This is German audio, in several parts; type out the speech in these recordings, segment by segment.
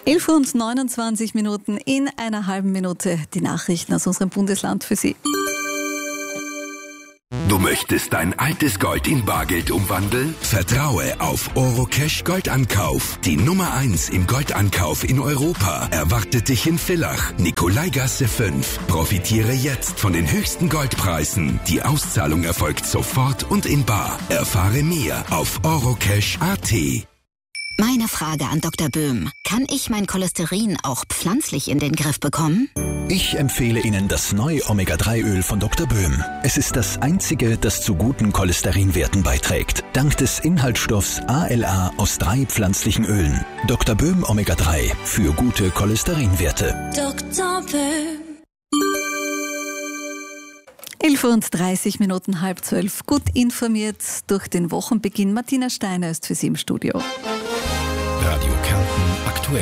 11:29 in einer halben Minute die Nachrichten aus unserem Bundesland für Sie. Du möchtest dein altes Gold in Bargeld umwandeln? Vertraue auf Orocash Goldankauf. Die Nummer 1 im Goldankauf in Europa erwartet dich in Villach, Nikolaigasse 5. Profitiere jetzt von den höchsten Goldpreisen. Die Auszahlung erfolgt sofort und in bar. Erfahre mehr auf orocash.at. Meine Frage an Dr. Böhm. Kann ich mein Cholesterin auch pflanzlich in den Griff bekommen? Ich empfehle Ihnen das neue Omega-3-Öl von Dr. Böhm. Es ist das einzige, das zu guten Cholesterinwerten beiträgt. Dank des Inhaltsstoffs ALA aus 3 pflanzlichen Ölen. Dr. Böhm Omega-3 für gute Cholesterinwerte. Dr. Böhm. 11:30 11:30. Gut informiert durch den Wochenbeginn. Martina Steiner ist für Sie im Studio. Radio Kärnten aktuell.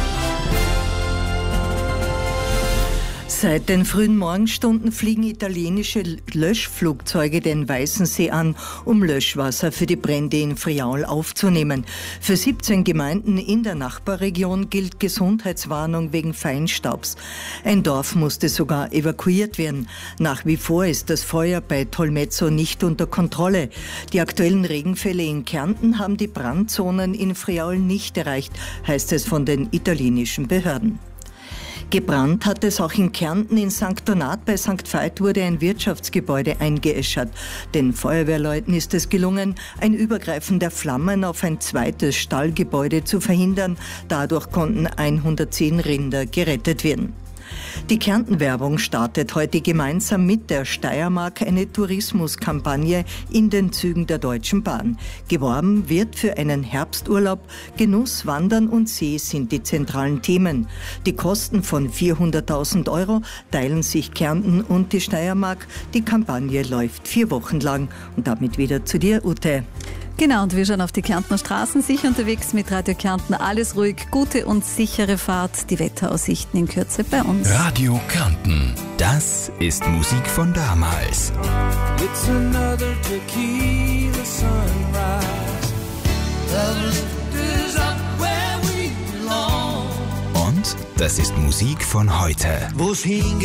Seit den frühen Morgenstunden fliegen italienische Löschflugzeuge den Weißensee an, um Löschwasser für die Brände in Friaul aufzunehmen. Für 17 Gemeinden in der Nachbarregion gilt Gesundheitswarnung wegen Feinstaubs. Ein Dorf musste sogar evakuiert werden. Nach wie vor ist das Feuer bei Tolmezzo nicht unter Kontrolle. Die aktuellen Regenfälle in Kärnten haben die Brandzonen in Friaul nicht erreicht, heißt es von den italienischen Behörden. Gebrannt hat es auch in Kärnten. In St. Donat bei St. Veit wurde ein Wirtschaftsgebäude eingeäschert. Den Feuerwehrleuten ist es gelungen, ein Übergreifen der Flammen auf ein zweites Stallgebäude zu verhindern. Dadurch konnten 110 Rinder gerettet werden. Die Kärnten-Werbung startet heute gemeinsam mit der Steiermark eine Tourismuskampagne in den Zügen der Deutschen Bahn. Geworben wird für einen Herbsturlaub. Genuss, Wandern und See sind die zentralen Themen. Die Kosten von 400.000 € teilen sich Kärnten und die Steiermark. Die Kampagne läuft 4 Wochen lang. Und damit wieder zu dir, Ute. Genau, und wir schauen auf die Kärntner Straßen, sicher unterwegs mit Radio Kärnten. Alles ruhig, gute und sichere Fahrt. Die Wetteraussichten in Kürze bei uns. Radio Kärnten, das ist Musik von damals. It's another tequila sunrise. Love is up where we belong. Und das ist Musik von heute. Wo's hingeht.